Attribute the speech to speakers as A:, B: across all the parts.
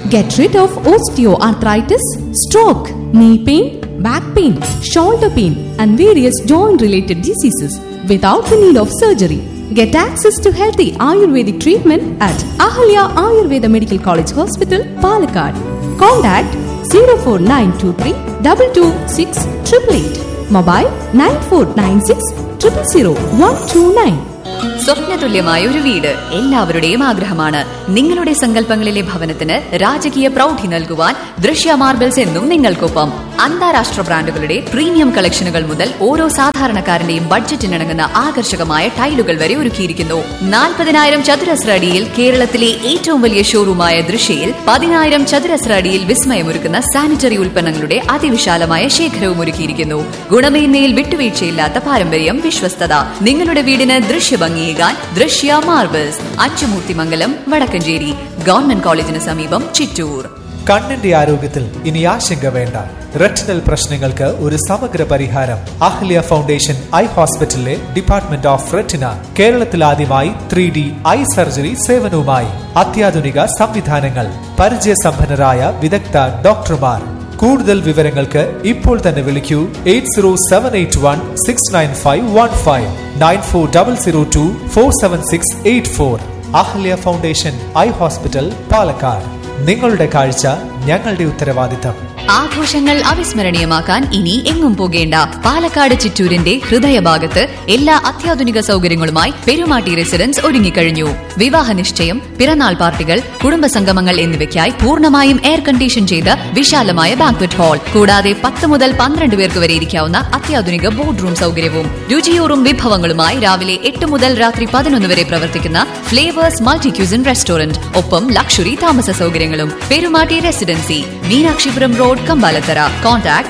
A: Get rid of osteoarthritis, stroke, knee pain, back pain, shoulder pain, and various joint-related diseases without the need of surgery. Get access to healthy Ayurvedic treatment at Ahalya Ayurveda Medical College Hospital, Palakkad. Contact 04923 226 888. Mobile 9496 000 129.
B: സ്വപ്നതുല്യമായ ഒരു വീട് എല്ലാവരുടെയും ആഗ്രഹമാണ്. നിങ്ങളുടെ സങ്കല്പങ്ങളിലെ ഭവനത്തിന് രാജകീയ പ്രൗഢി നൽകുവാൻ ദൃശ്യ മാർബിൾസ് എന്നും നിങ്ങൾക്കൊപ്പം. അന്താരാഷ്ട്ര ബ്രാൻഡുകളുടെ പ്രീമിയം കളക്ഷനുകൾ മുതൽ ഓരോ സാധാരണക്കാരന്റെയും ബഡ്ജറ്റിനിണങ്ങുന്ന ആകർഷകമായ ടൈലുകൾ വരെ ഒരുക്കിയിരിക്കുന്നു. 40,000 ചതുരശ്ര അടിയിൽ കേരളത്തിലെ ഏറ്റവും വലിയ ഷോറൂമായ ദൃശ്യയിൽ 10,000 ചതുരശ്ര അടിയിൽ വിസ്മയമൊരുക്കുന്ന സാനിറ്ററി ഉൽപ്പന്നങ്ങളുടെ അതിവിശാലമായ ശേഖരവും ഒരുക്കിയിരിക്കുന്നു. ഗുണമേന്മയിൽ വിട്ടുവീഴ്ചയില്ലാത്ത പാരമ്പര്യം, വിശ്വസ്തത. നിങ്ങളുടെ വീടിന് ദൃശ്യഭംഗിയേകാൻ ദൃശ്യ മാർബിൾസ്, അച്ചുമൂർത്തിമംഗലം, വടക്കഞ്ചേരി, ഗവൺമെന്റ് കോളേജിന് സമീപം, ചിറ്റൂർ.
C: കണ്ണിന്റെ ആരോഗ്യത്തിൽ ഇനി ആശങ്ക വേണ്ട. റെറ്റിനൽ പ്രശ്നങ്ങൾക്ക് ഒരു സമഗ്ര പരിഹാരം അഹല്യ ഫൗണ്ടേഷൻ ഐ ഹോസ്പിറ്റലിലെ ഡിപ്പാർട്ട്മെന്റ് ഓഫ് റെറ്റിന. കേരളത്തിൽ ആദ്യമായി 3D ഐ സർജറി സേവനവുമായി അത്യാധുനിക സംവിധാനങ്ങൾ, പരിചയസമ്പന്നരായ വിദഗ്ധ ഡോക്ടർമാർ. കൂടുതൽ വിവരങ്ങൾക്ക് ഇപ്പോൾ തന്നെ വിളിക്കൂ 8078169515 9400247684. Ahalya foundation eye hospital, Palakkad. നിങ്ങളുടെ കാഴ്ച ഞങ്ങളുടെ ഉത്തരവാദിത്തം.
B: ആഘോഷങ്ങൾ അവിസ്മരണീയമാക്കാൻ ഇനി എങ്ങും പോകേണ്ട. പാലക്കാട് ചിറ്റൂരിന്റെ ഹൃദയഭാഗത്ത് എല്ലാ അത്യാധുനിക സൗകര്യങ്ങളുമായി പെരുമാട്ടി റെസിഡൻസ് ഒരുങ്ങിക്കഴിഞ്ഞു. വിവാഹ നിശ്ചയം, പിറന്നാൾ പാർട്ടികൾ, കുടുംബസംഗമങ്ങൾ എന്നിവയ്ക്കായി പൂർണ്ണമായും എയർ കണ്ടീഷൻ ചെയ്ത വിശാലമായ ബാങ്ക്വറ്റ് ഹാൾ, കൂടാതെ 10 മുതൽ 12 പേർക്ക് വരെ ഇരിക്കാവുന്ന അത്യാധുനിക ബോർഡ് റൂം സൗകര്യവും. രുചിയൂറും വിഭവങ്ങളുമായി രാവിലെ 8 മുതൽ രാത്രി 11 വരെ പ്രവർത്തിക്കുന്ന ഫ്ലേവേഴ്സ് മൾട്ടി ക്യൂസിൻ റെസ്റ്റോറന്റ്, ഒപ്പം ലക്ഷറി താമസ സൗകര്യങ്ങളും. Perumatty residency, Meenakshipuram road, Kambalathara. Contact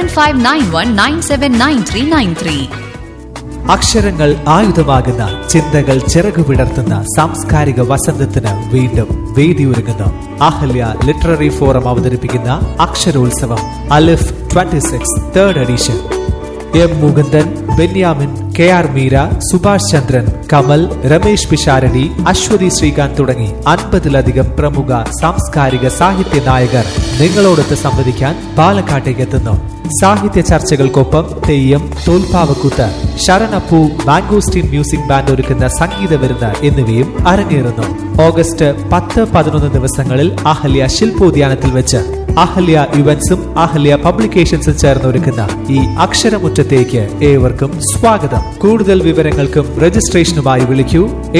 B: 7591979393.
C: അക്ഷരങ്ങൾ ആയുധമാകുന്ന, ചിന്തകൾ ചിറകുവിടർത്തുന്ന സാംസ്കാരിക വസന്തത്തിന് വീണ്ടും വേദിയൊരുങ്ങുന്നു. അഹല്യ ലിറ്റററി ഫോറം അവതരിപ്പിക്കുന്ന അക്ഷരോത്സവം അലിഫ് 26 3rd edition. M Mukundan, Benyamin, KR Meera, Subhash ചന്ദ്രൻ, കമൽ, രമേശ് പിഷാരടി, അശ്വതി ശ്രീകാന്ത് തുടങ്ങി 50ലധികം പ്രമുഖ സാംസ്കാരിക സാഹിത്യ നായകർ നിങ്ങളോടൊത്ത് സംവദിക്കാൻ പാലക്കാട്ടേക്ക് എത്തുന്നു. സാഹിത്യ ചർച്ചകൾക്കൊപ്പം തെയ്യം, തോൽപ്പാവക്കൂത്ത്, ശരണപ്പൂ, മാംഗോസ്റ്റീൻ മ്യൂസിക് ബാൻഡ് ഒരുക്കുന്ന സംഗീത വിരുന്ന് എന്നിവയും അരങ്ങേറുന്നു. ഓഗസ്റ്റ് 10-11 ദിവസങ്ങളിൽ അഹല്യ ശില്പോദ്യാനത്തിൽ വെച്ച് അഹല്യ ഇവന്റ്സും അഹല്യ പബ്ലിക്കേഷൻസും ചേർന്ന് ഒരുക്കുന്ന ഈ അക്ഷരമുറ്റത്തേക്ക് ഏവർക്കും സ്വാഗതം. കൂടുതൽ വിവരങ്ങൾക്കും രജിസ്ട്രേഷനുമായി വിളിക്കൂ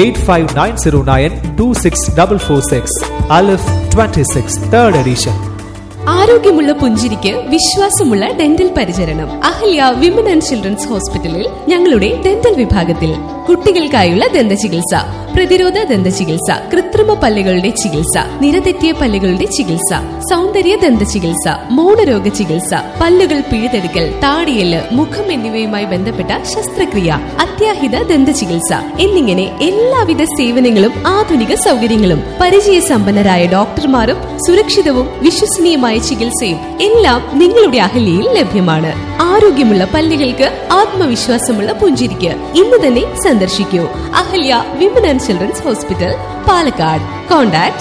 C: 8590926446. അലിഫ് 26 3rd എഡിഷൻ.
A: ആരോഗ്യമുള്ള പുഞ്ചിരിക്ക് വിശ്വാസമുള്ള ഡെന്റൽ പരിചരണം അഹല്യ വിമൻ ആൻഡ് ചിൽഡ്രൻസ് ഹോസ്പിറ്റലിൽ ഞങ്ങളുടെ ഡെന്റൽ വിഭാഗത്തിൽ. കുട്ടികൾക്കായുള്ള ദന്ത ചികിത്സ, പ്രതിരോധ ദന്ത ചികിത്സ, കൃത്രിമ പല്ലുകളുടെ ചികിത്സ, നിരതെറ്റിയ പല്ലുകളുടെ ചികിത്സ, സൗന്ദര്യ ദന്ത ചികിത്സ, മൗനരോഗ ചികിത്സ, പല്ലുകൾ പിഴുതെടുക്കൽ, താടിയല്, മുഖം എന്നിവയുമായി ബന്ധപ്പെട്ട ശസ്ത്രക്രിയ, അത്യാഹിത ദന്ത ചികിത്സ എന്നിങ്ങനെ എല്ലാവിധ സേവനങ്ങളും ആധുനിക സൗകര്യങ്ങളും പരിചയസമ്പന്നരായ ഡോക്ടർമാരും സുരക്ഷിതവും വിശ്വസനീയമായ ചികിത്സയും എല്ലാം നിങ്ങളുടെ അഹല്യയിൽ ലഭ്യമാണ്. ആരോഗ്യമുള്ള പല്ലുകൾക്ക് ആത്മവിശ്വാസമുള്ള പുഞ്ചിരിക്ക് ഇന്ന് തന്നെ സന്ദർശിക്കൂ. Ahalya women and children's hospital, Palakkad. Contact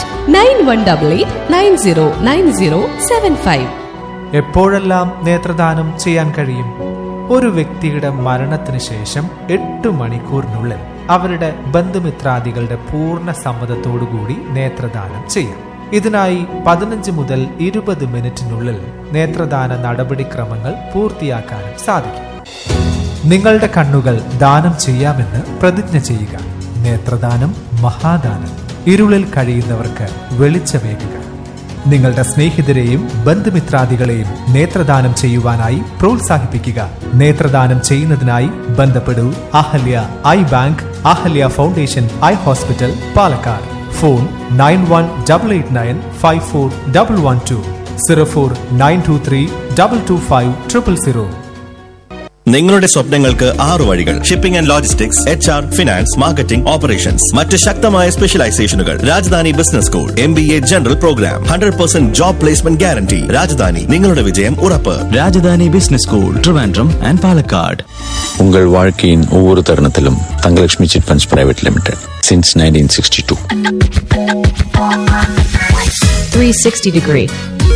A: 9188909075.
C: എപ്പോഴെല്ലാം നേത്രദാനം ചെയ്യാൻ കഴിയും? ഒരു വ്യക്തിയുടെ മരണത്തിന് ശേഷം 8 മണിക്കൂറിനുള്ളിൽ അവരുടെ ബന്ധുമിത്രാദികളുടെ പൂർണ്ണ സമ്മതത്തോടുകൂടി നേത്രദാനം ചെയ്യാം. ഇതിനായി 15 മുതൽ 20 മിനിറ്റിനുള്ളിൽ നേത്രദാന നടപടിക്രമങ്ങൾ പൂർത്തിയാക്കാനും സാധിക്കും. നിങ്ങളുടെ കണ്ണുകൾ ദാനം ചെയ്യാമെന്ന് പ്രതിജ്ഞ ചെയ്യുക. നേത്രദാനം മഹാദാനം. ഇരുളിൽ കഴിയുന്നവർക്ക് വെളിച്ചമേകുക. നിങ്ങളുടെ സ്നേഹിതരെയും ബന്ധുമിത്രാദികളെയും നേത്രദാനം ചെയ്യുവാനായി പ്രോത്സാഹിപ്പിക്കുക. നേത്രദാനം ചെയ്യുന്നതിനായി ബന്ധപ്പെടൂ Ahalya I bank, Ahalya foundation eye hospital, Palakkad. Phone 9188954112 04923225000.
D: നിങ്ങളുടെ സ്വപ്നങ്ങൾക്ക് 6 വഴികൾ. Shipping and logistics, HR, finance, marketing, operations. മറ്റ് ശക്തമായ സ്പെഷ്യലൈസേഷനുകൾ. Rajdhani business school, MBA general programme, 100% job placement guarantee. Rajdhani, നിങ്ങളുടെ വിജയം ഉറപ്പ്.
E: ராஜதானி business school, Trivandrum and Palakkad.
F: உங்கள் வாழ்க்கையின் ஒவ்வொரு தருணத்திலும் Thangalakshmi chit funds private limited since 1962.
B: 360 degree.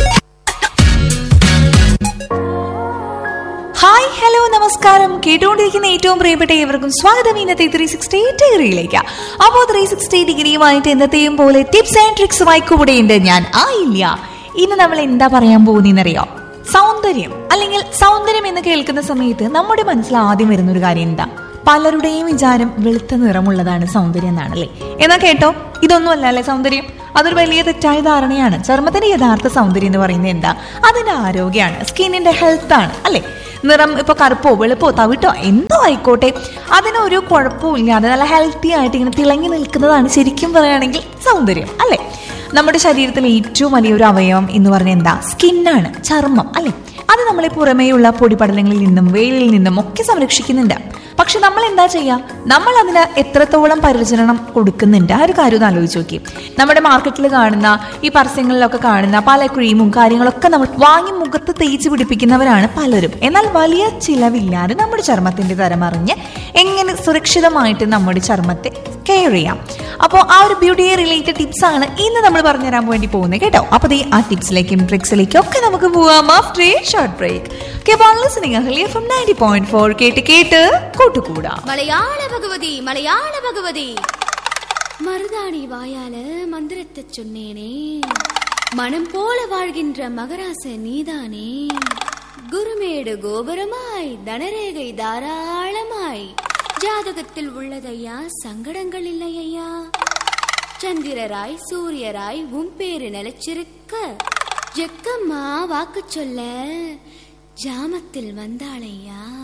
G: Hi, hello, നമസ്കാരം. കേട്ടുകൊണ്ടിരിക്കുന്ന ഏറ്റവും പ്രിയപ്പെട്ട ഏവർക്കും സ്വാഗതം ഇന്നത്തെ 360 ഡിഗ്രിയിലേക്ക്. അപ്പോൾ 360 ഡിഗ്രിയുമായിട്ട് എന്നത്തെയും പോലെ ടിപ്സ് ആൻഡ് ട്രിക്സുമായി കൂടെയുണ്ട് ഞാൻ ആയില്ല. ഇന്ന് നമ്മൾ എന്താ പറയാൻ പോകുന്നറിയോ? സൗന്ദര്യം, അല്ലെങ്കിൽ സൗന്ദര്യം എന്ന് കേൾക്കുന്ന സമയത്ത് നമ്മുടെ മനസ്സിൽ ആദ്യം വരുന്ന ഒരു കാര്യം എന്താ? പലരുടെയും വിചാരം വെളുത്ത നിറമുള്ളതാണ് സൗന്ദര്യം എന്നാണല്ലേ. എന്നാ കേട്ടോ, ഇതൊന്നും അല്ല അല്ലെ സൗന്ദര്യം. അതൊരു വലിയ തെറ്റായ ധാരണയാണ്. ചർമ്മത്തിന്റെ യഥാർത്ഥ സൗന്ദര്യം എന്ന് പറയുന്നത് എന്താ? അതിന്റെ ആരോഗ്യമാണ്, സ്കിന്നിന്റെ ഹെൽത്ത് ആണ് അല്ലെ. നിറം ഇപ്പൊ കറുപ്പോ വെളുപ്പോ തവിട്ടോ എന്തോ ആയിക്കോട്ടെ, അതിനൊരു കുഴപ്പവും ഇല്ലാതെ നല്ല ഹെൽത്തി ആയിട്ട് ഇങ്ങനെ തിളങ്ങി നിൽക്കുന്നതാണ് ശരിക്കും പറയുകയാണെങ്കിൽ സൗന്ദര്യം അല്ലെ. നമ്മുടെ ശരീരത്തിലെ ഏറ്റവും വലിയൊരു അവയവം എന്ന് പറഞ്ഞാൽ എന്താ? സ്കിന്നാണ്, ചർമ്മം അല്ലെ. അത് നമ്മളെ പുറമേയുള്ള പൊടിപടലങ്ങളിൽ നിന്നും വെയിലിൽ നിന്നും ഒക്കെ സംരക്ഷിക്കുന്നുണ്ട്. പക്ഷെ നമ്മൾ എന്താ ചെയ്യാ? നമ്മൾ അതിന് എത്രത്തോളം പരിചരണം കൊടുക്കുന്നുണ്ട്? ആ ഒരു കാര്യം ഒന്ന് ആലോചിച്ച് നോക്കി. നമ്മുടെ മാർക്കറ്റിൽ കാണുന്ന ഈ പരസ്യങ്ങളിലൊക്കെ കാണുന്ന പല ക്രീമും കാര്യങ്ങളൊക്കെ നമ്മൾ വാങ്ങി മുഖത്ത് തേച്ച് പിടിപ്പിക്കുന്നവരാണ് പലരും. എന്നാൽ വലിയ ചിലവില്ലാതെ നമ്മുടെ ചർമ്മത്തിന്റെ തരം അറിഞ്ഞ് എങ്ങനെ സുരക്ഷിതമായിട്ട് നമ്മുടെ ചർമ്മത്തെ കെയർ ചെയ്യാം. അപ്പോൾ ആ ഒരു ബ്യൂട്ടി റിലേറ്റഡ് ടിപ്സ് ആണ് ഇന്ന് നമ്മൾ പറഞ്ഞുതരാൻ വേണ്ടി പോകുന്നത് കേട്ടോ. അപ്പൊ ആ ടിപ്സിലേക്കും ട്രിക്സിലേക്കും ഒക്കെ നമുക്ക് പോവാം after A short break. Keep on listening Ahilya from 90.4. കേട്ട് കൂട്ടുകൂടാ.
H: മലയാള ഭഗവതി, മലയാള ഭഗവതി, மருதாணி வாயால மந்திரத்தை சொன்னேனே, மனம் போல வாழ்கின்ற மகராச நீதானே, குருமேடு கோபுரமாய் தனரேகை தாராளமாய், ஜாதகத்தில் உள்ளதையா சங்கடங்கள் இல்லையா, சந்திரராய் சூரியராய் உன் பேரு நிலைச்சிருக்க, ஜக்கம்மா வாக்கு சொல்ல ஜாமத்தில் வந்தாளையா.